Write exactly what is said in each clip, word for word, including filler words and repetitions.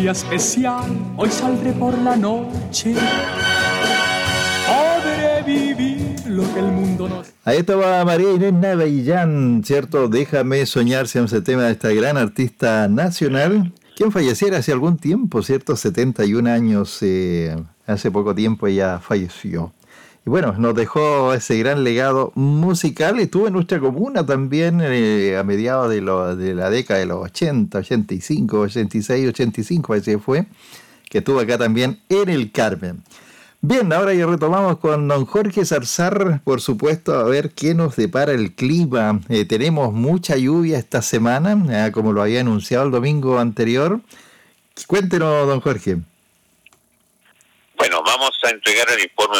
Día especial, hoy saldré por la noche. Podré vivir lo que el mundo nos... Ahí estaba María Inés Navellán, ¿cierto? Déjame soñar, se llama ese tema de esta gran artista nacional, quien falleciera hace algún tiempo, ¿cierto? setenta y un años, eh, hace poco tiempo ella falleció. Y bueno, nos dejó ese gran legado musical. Estuvo en nuestra comuna también eh, a mediados de, lo, de la década de los ochenta, ochenta y cinco, ochenta y seis, ochenta y cinco, parece que fue, que estuvo acá también en el Carmen. Bien, ahora ya retomamos con don Jorge Zarzar, por supuesto, a ver qué nos depara el clima. Eh, tenemos mucha lluvia esta semana, eh, como lo había anunciado el domingo anterior. Cuéntenos, don Jorge. Bueno, vamos a entregar el informe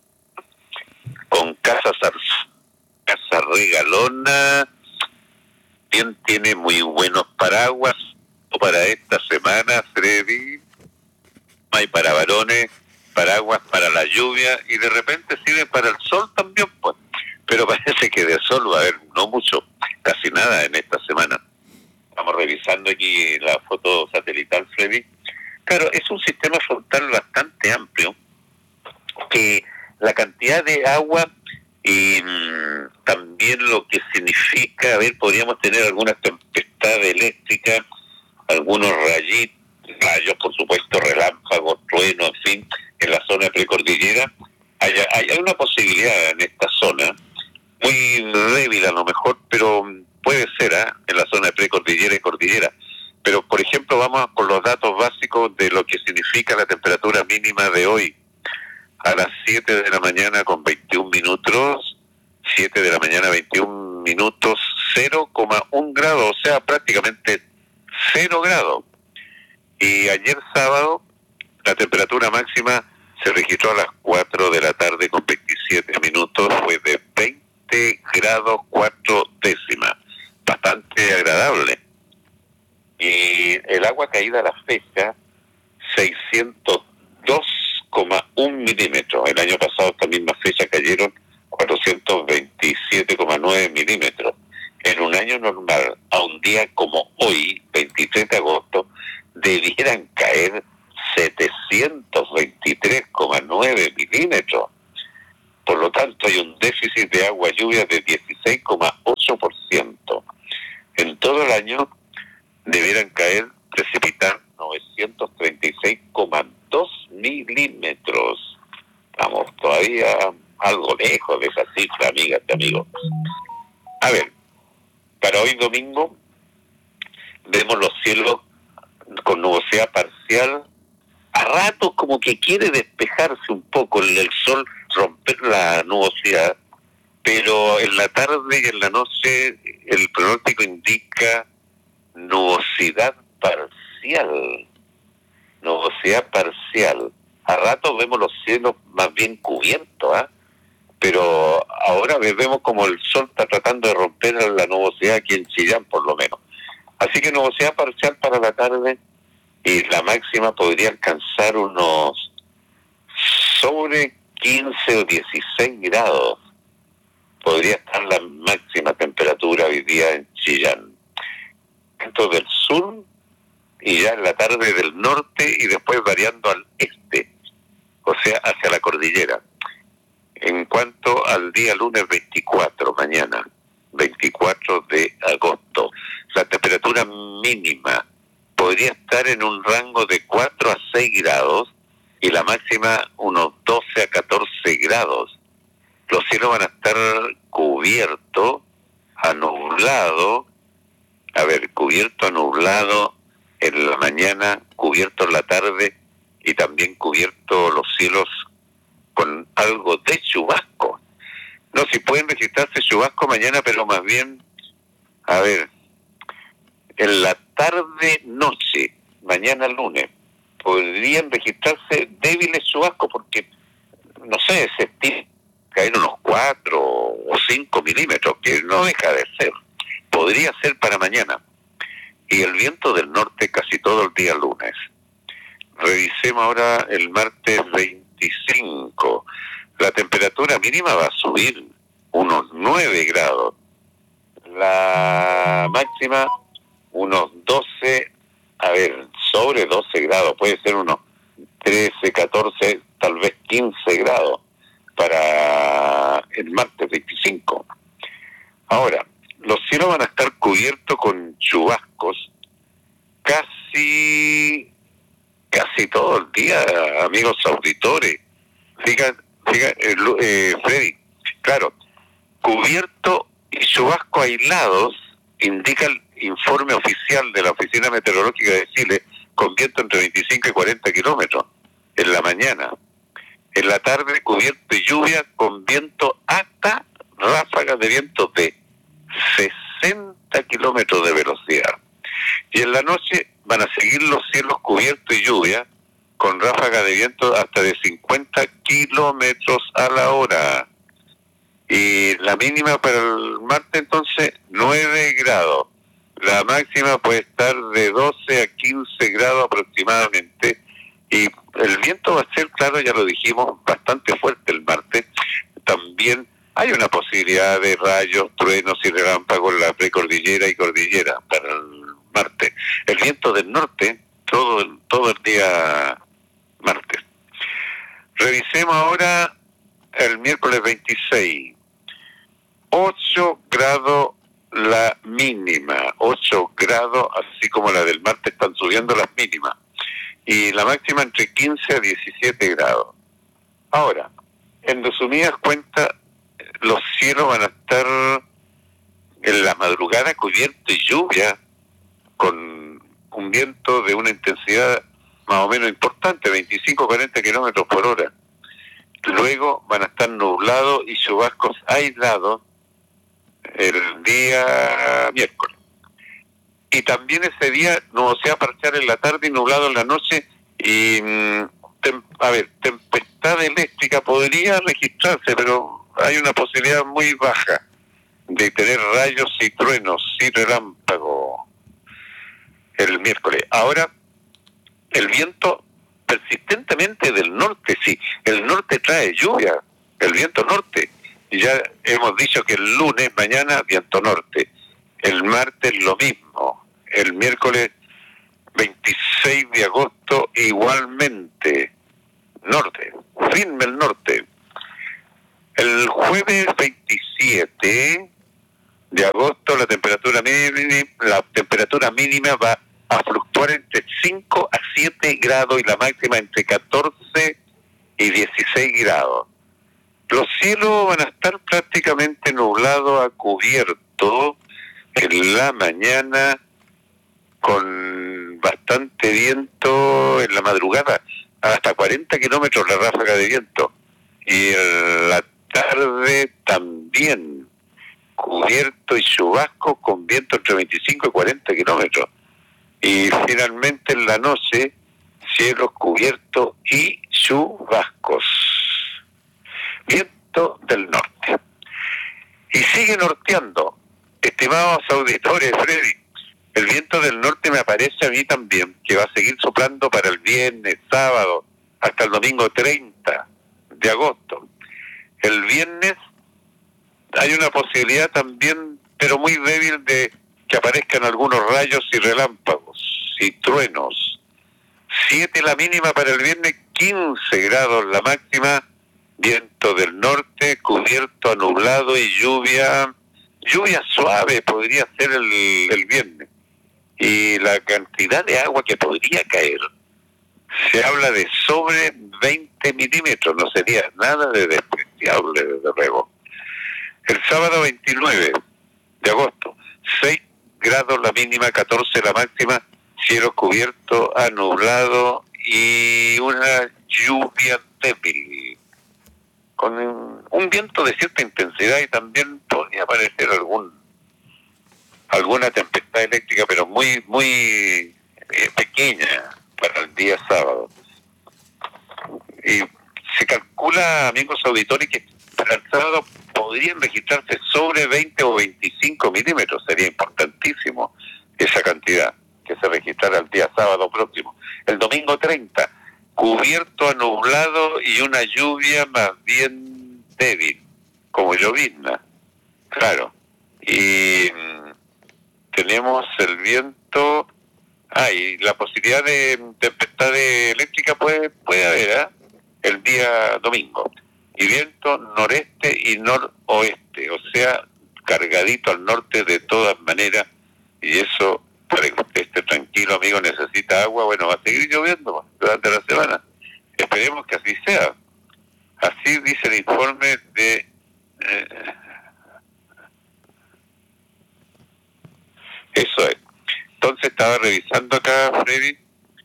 con Casa Zarzar, Casa Regalona. Bien, tiene muy buenos paraguas para esta semana, Freddy. Hay para varones, paraguas para la lluvia, y de repente sirve para el sol también, pues. Pero parece que de sol va a haber no mucho, casi nada en esta semana. Estamos revisando aquí la foto satelital, Freddy. Claro, es un sistema frontal bastante amplio, que la cantidad de agua y mmm, también lo que significa, a ver, podríamos tener algunas tempestades eléctricas, algunos rayitos, rayos, por supuesto, relámpagos, truenos, en fin, en la zona de precordillera. Hay, hay, hay una posibilidad en esta zona, muy débil a lo mejor, pero puede ser, ¿eh? En la zona de precordillera y cordillera. Pero, por ejemplo, vamos con los datos básicos de lo que significa la temperatura mínima de hoy. A las siete de la mañana con veintiún minutos, siete de la mañana veintiún minutos, cero coma uno grados, o sea, prácticamente cero grados. Y ayer sábado, la temperatura máxima se registró a las cuatro de la tarde con veintisiete minutos, fue de veinte grados cuatro décimas, bastante agradable. Y el agua caída a la fecha, seiscientos dos coma uno milímetros. El año pasado, esta misma fecha, cayeron cuatrocientos veintisiete coma nueve milímetros. En un año normal, a un día como hoy, veintitrés de agosto, debieran caer setecientos veintitrés coma nueve milímetros. Por lo tanto, hay un déficit de agua lluvia de dieciséis coma ocho por ciento. En todo el año debieran caer, precipitar novecientos treinta y seis coma dos milímetros. Estamos todavía algo lejos de esa cifra, amigas y amigos. A ver, para hoy domingo vemos los cielos con nubosidad parcial, a ratos como que quiere despejarse un poco el, el sol, romper la nubosidad, pero en la tarde y en la noche el pronóstico indica nubosidad parcial, nubosidad parcial. A ratos vemos los cielos más bien cubiertos, ¿eh? Pero ahora vemos como el sol está tratando de romper la nubosidad aquí en Chillán, por lo menos. Así que nubosidad parcial para la tarde, y la máxima podría alcanzar unos sobre quince o dieciséis grados. Podría estar la máxima temperatura hoy día en Chillán. Dentro del sur, y ya en la tarde del norte, y después variando al este, o sea, hacia la cordillera. En cuanto al día lunes veinticuatro, mañana, veinticuatro de agosto, la temperatura mínima podría estar en un rango de cuatro a seis grados y la máxima unos doce a catorce grados. Los cielos van a estar cubiertos, a nublado, a ver, cubierto a nublado en la mañana, cubierto en la tarde, y también cubierto los cielos con algo de chubasco. No, si pueden registrarse chubasco mañana, pero más bien, a ver, en la tarde-noche, mañana lunes, podrían registrarse débiles chubascos, porque, no sé, se estima caer unos cuatro o cinco milímetros, que no deja de ser. Podría ser para mañana. Y el viento del norte casi todo el día lunes. Revisemos ahora el martes veinticinco. La temperatura mínima va a subir unos nueve grados. La máxima unos doce, a ver, sobre doce grados, puede ser unos trece, catorce, tal vez quince grados para el martes veinticinco. Ahora, los cielos van a estar cubiertos con chubascos casi casi todo el día, amigos auditores. Digan, digan eh, eh, Freddy, claro, cubierto y chubascos aislados, indica el informe oficial de la Oficina Meteorológica de Chile, con viento entre veinticinco y cuarenta kilómetros en la mañana. En la tarde, cubierto y lluvia con viento hasta ráfagas de viento de sesenta kilómetros de velocidad. Y en la noche van a seguir los cielos cubiertos y lluvia con ráfagas de viento hasta de cincuenta kilómetros a la hora. Y la mínima para el martes entonces nueve grados. La máxima puede estar de doce a quince grados aproximadamente. Y el viento va a ser, claro, ya lo dijimos, bastante fuerte el martes. También hay una posibilidad de rayos, truenos y relámpagos en la precordillera y cordillera para el martes. El viento del norte todo el, todo el día martes. Revisemos ahora el miércoles veintiséis. ocho grados la mínima, ocho grados, así como la del martes están subiendo las mínimas. Y la máxima entre quince a diecisiete grados. Ahora, en resumidas cuentas, los cielos van a estar en la madrugada cubiertos y lluvia, con un viento de una intensidad más o menos importante, veinticinco a cuarenta kilómetros por hora. Luego van a estar nublados y chubascos aislados el día miércoles. Y también ese día no se va a parchar en la tarde y nublado en la noche. Y, tem, a ver, tempestad eléctrica podría registrarse, pero hay una posibilidad muy baja de tener rayos y truenos y relámpagos el miércoles. Ahora, el viento persistentemente del norte, sí, el norte trae lluvia, el viento norte. Y ya hemos dicho que el lunes, mañana, viento norte. El martes lo mismo. El miércoles veintiséis de agosto igualmente. Norte, firme el norte. El jueves veintisiete de agosto la temperatura mínima, la temperatura mínima va a fluctuar entre cinco a siete grados y la máxima entre catorce y dieciséis grados. Los cielos van a estar prácticamente nublados a cubierto en la mañana, con bastante viento en la madrugada, hasta cuarenta kilómetros la ráfaga de viento. Y en la tarde también, cubierto y chubasco con viento entre veinticinco y cuarenta kilómetros. Y finalmente en la noche, cielos cubiertos y chubascos. Viento del norte. Y sigue norteando. Estimados auditores, Freddy, el viento del norte me parece a mí también que va a seguir soplando para el viernes, sábado, hasta el domingo treinta de agosto. El viernes hay una posibilidad también, pero muy débil, de que aparezcan algunos rayos y relámpagos y truenos. siete la mínima para el viernes, quince grados la máxima, viento del norte, cubierto a nublado y lluvia, lluvia suave podría ser el, el viernes. Y la cantidad de agua que podría caer, se habla de sobre veinte milímetros, no sería nada de despreciable, desde luego. El sábado veintinueve de agosto, seis grados la mínima, catorce la máxima, cielo cubierto a nublado y una lluvia débil, con un viento de cierta intensidad, y también podría aparecer algún alguna tempestad eléctrica, pero muy muy eh, pequeña para el día sábado. Y se calcula, amigos auditores, que para el sábado podrían registrarse sobre veinte o veinticinco milímetros. Sería importantísimo esa cantidad que se registrara el día sábado próximo. El domingo treinta, cubierto a nublado y una lluvia más bien débil, como llovizna, claro. Y mmm, tenemos el viento Ah, y la posibilidad de tempestad eléctrica puede, puede haber, ¿eh? El día domingo. Y viento noreste y noroeste, o sea, cargadito al norte de todas maneras, y eso, para que usted esté tranquilo, amigo, necesita agua, bueno, va a seguir lloviendo durante la semana. Esperemos que así sea. Así dice el informe de... Eh, eso es. Entonces estaba revisando acá, Freddy,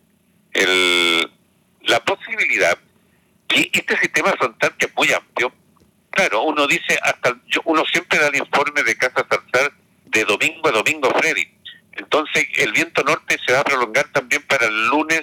el, la posibilidad que este sistema frontal, que es muy amplio, claro, uno dice, hasta yo, uno siempre da el informe de Casa Zarzar de domingo a domingo, Freddy. Entonces el viento norte se va a prolongar también para el lunes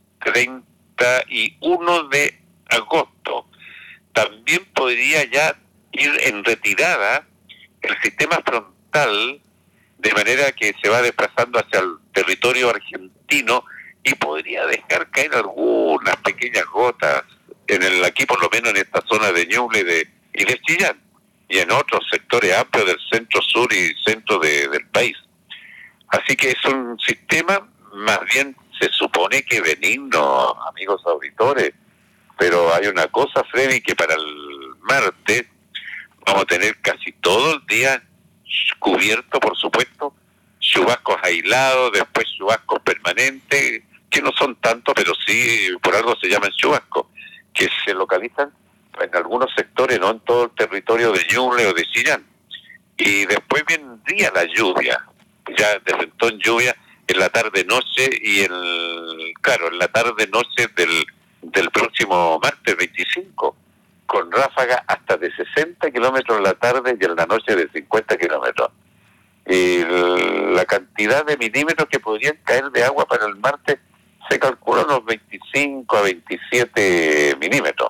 treinta y uno de agosto. También podría ya ir en retirada el sistema frontal, de manera que se va desplazando hacia el territorio argentino y podría dejar caer algunas pequeñas gotas en el aquí, por lo menos en esta zona de Ñuble y de, y de Chillán, y en otros sectores amplios del centro sur y centro de, del país. Así que es un sistema, más bien se supone que benigno, amigos auditores, pero hay una cosa, Freddy, que para el martes vamos a tener casi todo el día cubierto, por supuesto, chubascos aislados, después chubascos permanentes, que no son tantos, pero sí, por algo se llaman chubascos, que se localizan en algunos sectores, no en todo el territorio de Ñuble o de Chillán. Y después vendría la lluvia, ya descentó en lluvia en la tarde-noche y el, claro, en la tarde-noche del, del próximo martes veinticinco, con ráfagas hasta de sesenta kilómetros en la tarde y en la noche de cincuenta kilómetros. Y la cantidad de milímetros que podrían caer de agua para el martes se calcula unos veinticinco a veintisiete milímetros.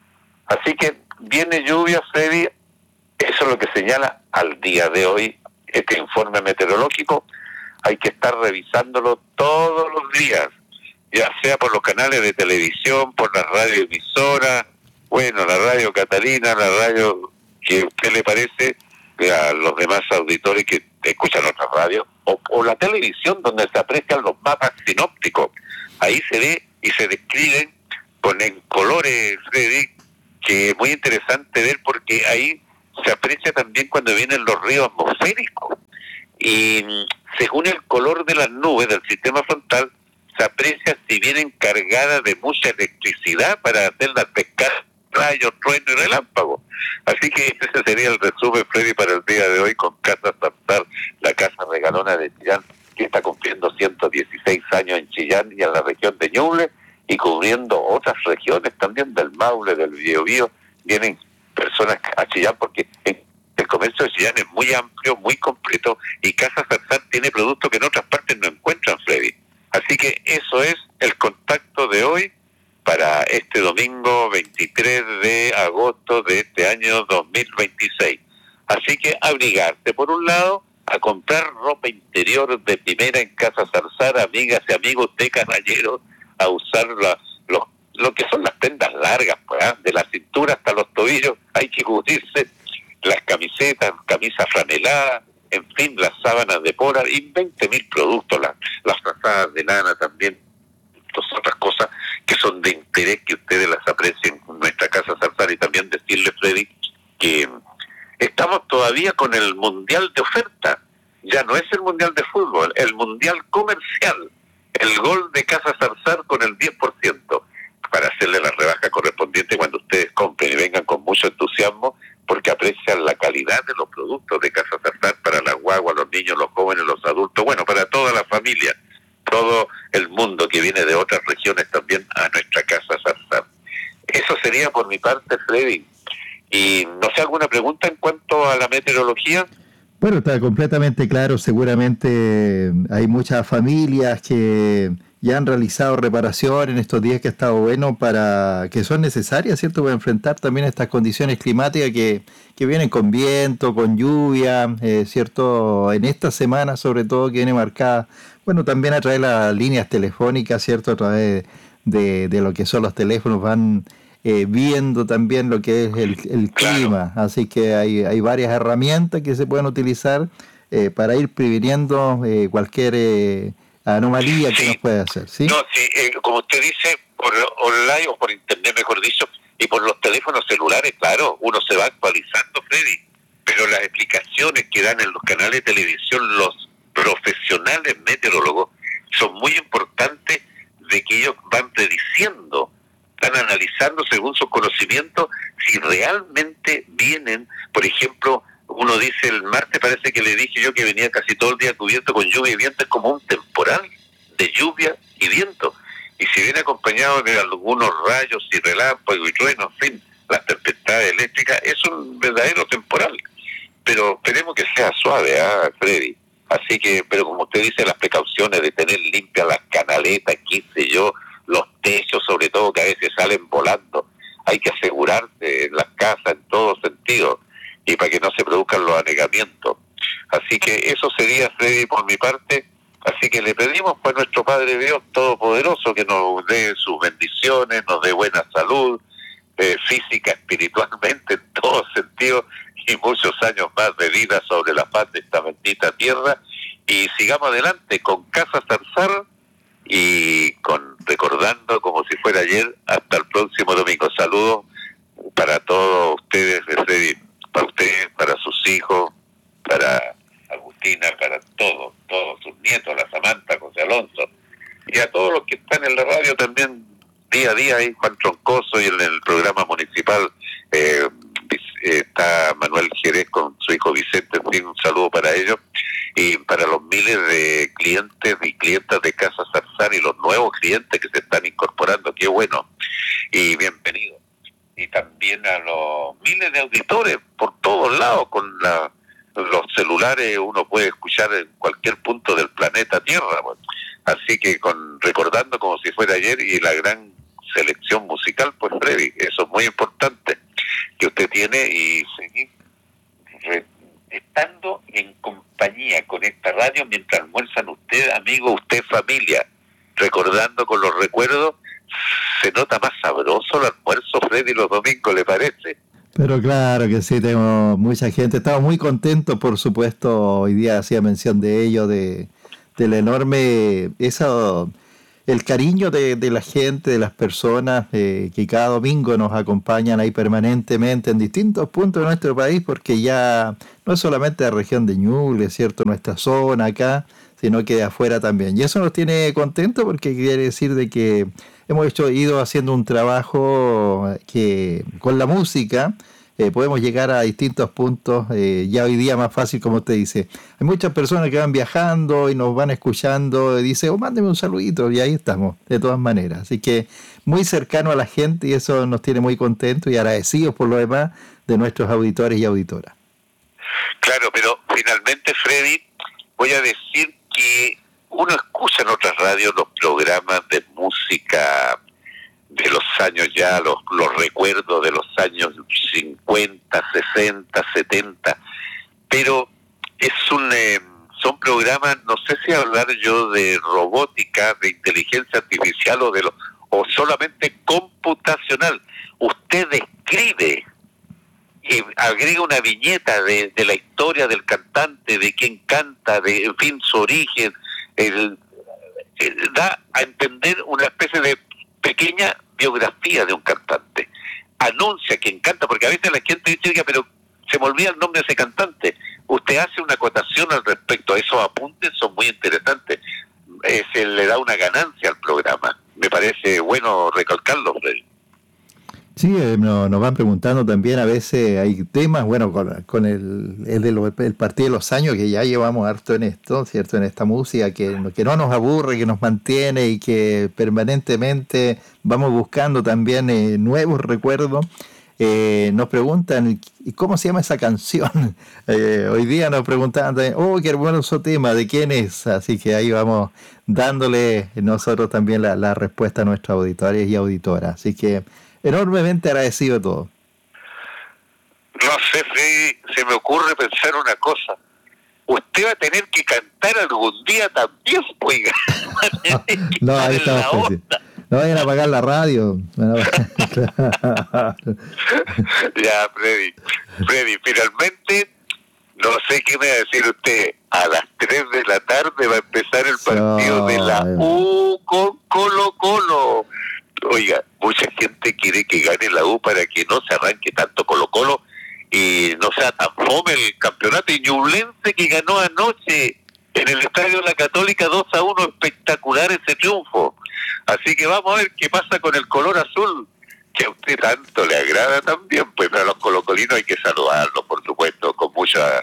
Así que viene lluvia, Freddy, eso es lo que señala al día de hoy este informe meteorológico. Hay que estar revisándolo todos los días, ya sea por los canales de televisión, por la radioemisora, bueno, la radio Catalina, la radio que a usted le parece, a los demás auditores que escuchan otras radios, o, o la televisión donde se aprecian los mapas sinópticos. Ahí se ve y se describen con en colores, Freddy, que es muy interesante ver porque ahí se aprecia también cuando vienen los ríos atmosféricos. Y según el color de las nubes del sistema frontal, se aprecia si vienen cargadas de mucha electricidad para hacerlas pescar rayos, trueno y relámpago. Así que ese sería el resumen, Freddy, para el día de hoy con Casa Zarzar, la casa regalona de Chillán, que está cumpliendo ciento dieciséis años en Chillán y en la región de Ñuble, y cubriendo otras regiones también del Maule, del Biobío. Vienen personas a Chillán porque el comercio de Chillán es muy amplio, muy completo, y Casa Zarzar tiene productos que en otras partes no encuentran, Freddy. Así que eso es el contacto de hoy para este domingo veintitrés de agosto de este año dos mil veintiséis. Así que abrigarse, por un lado, a comprar ropa interior de primera en Casa Zarzar, amigas y amigos de Caballero, a usar la, los, lo que son las prendas largas, pues, ¿eh? De la cintura hasta los tobillos, hay que cubrirse, las camisetas, camisas franeladas, en fin, las sábanas de polar y veinte mil productos, las, las frazadas de lana también, otras cosas que son de interés que ustedes las aprecien en nuestra Casa Zarzar. Y también decirle, Freddy, que estamos todavía con el mundial de oferta, ya no es el mundial de fútbol, el mundial comercial, el gol de Casa Zarzar con el diez por ciento, para hacerle la rebaja correspondiente cuando ustedes compren y vengan con mucho entusiasmo, porque aprecian la calidad de los productos de Casa Zarzar para las guaguas, los niños, los jóvenes, los adultos, bueno, para toda la familia, todo el mundo que viene de otras regiones también a nuestra Casa Zarzar. Eso sería por mi parte, Freddy. Y no sé, ¿alguna pregunta en cuanto a la meteorología? Bueno, está completamente claro. Seguramente hay muchas familias que ya han realizado reparación en estos días que ha estado bueno, para que son necesarias, ¿cierto?, para enfrentar también estas condiciones climáticas que, que vienen con viento, con lluvia, eh, ¿cierto?, en esta semana sobre todo, que viene marcada, bueno, también a través de las líneas telefónicas, ¿cierto?, a través de, de lo que son los teléfonos, van eh, viendo también lo que es el, el clima. Claro. Así que hay, hay varias herramientas que se pueden utilizar eh, para ir previniendo eh, cualquier... Eh, anomalía que Sí. nos puede hacer, ¿sí? No, sí, eh, como usted dice, por online o por internet, mejor dicho, y por los teléfonos celulares, claro, uno se va actualizando, Freddy, pero las explicaciones que dan en los canales de televisión los profesionales meteorólogos son muy importantes, de que ellos van prediciendo, están analizando según sus conocimientos si realmente vienen. Por ejemplo, uno dice el martes, parece que le dije yo que venía casi todo el día cubierto con lluvia y viento, es como un temporal de lluvia y viento, y si viene acompañado de algunos rayos y relámpagos y truenos, en fin, las tempestades eléctricas, es un verdadero temporal, pero esperemos que sea suave, ¿ah, Freddy? Así que, pero como usted dice, las precauciones de tener limpias las canaletas, qué sé yo, los techos sobre todo, que a veces salen volando, hay que asegurarse en las casas en todo sentido, y para que no se produzcan los anegamientos. Así que eso sería, Freddy, por mi parte. Así que le pedimos pues a nuestro Padre Dios Todopoderoso que nos dé sus bendiciones, nos dé buena salud, eh, física, espiritualmente, en todo sentido, y muchos años más de vida sobre la faz de esta bendita tierra, y sigamos adelante con Casa Zarzar y con recordando como si fuera ayer. Hasta el próximo domingo. Saludos para todos ustedes, Freddy, para ustedes, para sus hijos, para Agustina, para todos, todos sus nietos, la Samantha, José Alonso, y a todos los que están en la radio también día a día, ahí Juan Troncoso, y en el programa municipal eh, está Manuel Jerez con su hijo Vicente. En fin, un saludo para ellos y para los miles de clientes y clientas de Casa Zarzar y los nuevos clientes que se están incorporando. Qué bueno y bienvenido. Y también a los miles de auditores por todos lados. Con la, los celulares uno puede escuchar en cualquier punto del planeta Tierra, pues. Así que con recordando como si fuera ayer, y la gran selección musical, pues Freddy, eso es muy importante que usted tiene, y seguir re, estando en compañía con esta radio mientras almuerzan usted, amigo, usted, familia, recordando con los recuerdos. Se nota más sabroso el almuerzo, Freddy, los domingos, ¿le parece? Pero claro que sí, tengo mucha gente. Estamos muy contentos, por supuesto. Hoy día hacía mención de ello, de del enorme, eso, el cariño de, de la gente, de las personas eh, que cada domingo nos acompañan ahí permanentemente en distintos puntos de nuestro país, porque ya no es solamente la región de Ñuble, ¿cierto?, nuestra zona acá, sino que de afuera también. Y eso nos tiene contentos, porque quiere decir de que hemos hecho, ido haciendo un trabajo que con la música eh, podemos llegar a distintos puntos, eh, ya hoy día más fácil, como usted dice. Hay muchas personas que van viajando y nos van escuchando y dicen, oh, mándeme un saludito, y ahí estamos, de todas maneras. Así que muy cercano a la gente, y eso nos tiene muy contentos y agradecidos por lo demás de nuestros auditores y auditoras. Claro, pero finalmente, Freddy, voy a decir que uno escucha en otras radios los programas de música de los años ya, los, los recuerdos de los años cincuenta, sesenta, setenta, pero es un eh, son programas, no sé si hablar yo de robótica, de inteligencia artificial o de lo, o solamente computacional. Usted describe y agrega una viñeta de, de la historia del cantante, de quién canta, de, en fin, su origen, el, el, da a entender una especie de pequeña biografía de un cantante. Anuncia quién canta, porque a veces la gente dice, oiga, pero se me olvida el nombre de ese cantante. Usted hace una acotación al respecto. Esos apuntes son muy interesantes. Eh, se le da una ganancia al programa. Me parece bueno recalcarlo, Freddy. Sí, eh, no, nos van preguntando también, a veces hay temas, bueno, con, con el, el, de los, el partido de los años, que ya llevamos harto en esto, ¿cierto? En esta música, que, que no nos aburre, que nos mantiene y que permanentemente vamos buscando también eh, nuevos recuerdos. Eh, nos preguntan, ¿y cómo se llama esa canción? Eh, hoy día nos preguntaban también, oh, qué hermoso tema, ¿de quién es? Así que ahí vamos dándole nosotros también la, la respuesta a nuestros auditores y auditoras. Así que enormemente agradecido de todo. No sé, Freddy, se me ocurre pensar una cosa. Usted va a tener que cantar algún día también, oiga. No, ahí estamos. No vayan a apagar la radio. Ya, Freddy. Freddy, finalmente, No sé qué me va a decir usted. A las tres de la tarde va a empezar el partido de la U con Colo Colo. Oiga, mucha gente quiere que gane la U para que no se arranque tanto Colo Colo y no sea tan fome el campeonato. Y Ñublense, que ganó anoche en el Estadio La Católica dos a uno, espectacular ese triunfo. Así que vamos a ver qué pasa con el color azul, que a usted tanto le agrada también. Pues a los colocolinos hay que saludarlos, por supuesto, con mucha...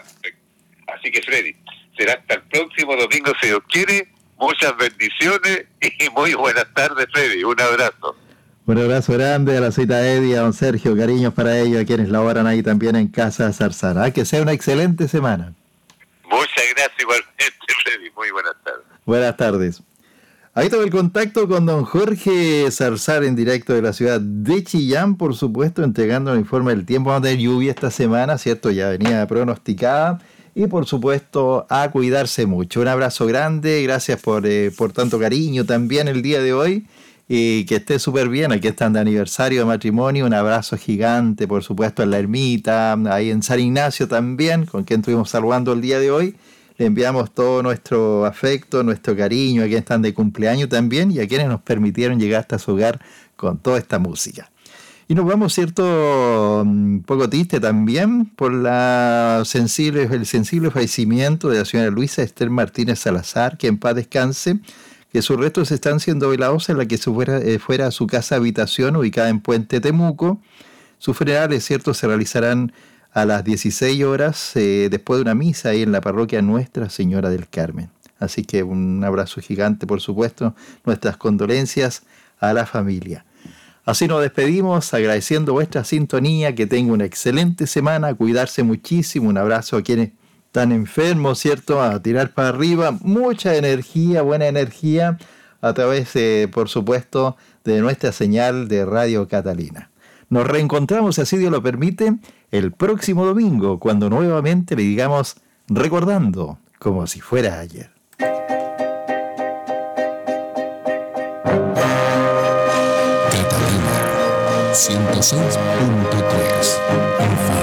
Así que, Freddy, será hasta el próximo domingo, si Dios quiere. Muchas bendiciones y muy buenas tardes, Freddy. Un abrazo. Un abrazo grande a la cita Eddie, a don Sergio, cariños para ellos, a quienes laboran ahí también en Casa Zarzara. Que sea una excelente semana. Muchas gracias igualmente, Freddy. Muy buenas tardes. Buenas tardes. Ahí todo el contacto con don Jorge Zarzar en directo de la ciudad de Chillán, por supuesto, entregando el informe del tiempo. Vamos a tener lluvia esta semana, ¿cierto? Ya venía pronosticada. Y por supuesto, a cuidarse mucho. Un abrazo grande, gracias por, eh, por tanto cariño también el día de hoy. Y que esté súper bien, aquí están de aniversario de matrimonio. Un abrazo gigante, por supuesto, en la ermita, ahí en San Ignacio también, con quien estuvimos saludando el día de hoy. Le enviamos todo nuestro afecto, nuestro cariño a quienes están de cumpleaños también y a quienes nos permitieron llegar hasta su hogar con toda esta música. Y nos vamos, cierto, un poco triste también por la sensible, el sensible fallecimiento de la señora Luisa Esther Martínez Salazar, que en paz descanse, que sus restos están siendo velados en la que se fuera, eh, fuera su casa habitación ubicada en Puente Temuco. Sus funerales, cierto, se realizarán a las dieciséis horas, eh, después de una misa ahí en la parroquia Nuestra Señora del Carmen. Así que un abrazo gigante, por supuesto, nuestras condolencias a la familia. Así nos despedimos, agradeciendo vuestra sintonía, que tenga una excelente semana, cuidarse muchísimo, un abrazo a quienes están enfermos, ¿cierto? A tirar para arriba, mucha energía, buena energía, a través, eh, por supuesto, de nuestra señal de Radio Catalina. Nos reencontramos, si así Dios lo permite, el próximo domingo, cuando nuevamente le digamos recordando como si fuera ayer. Catalina ciento seis punto tres.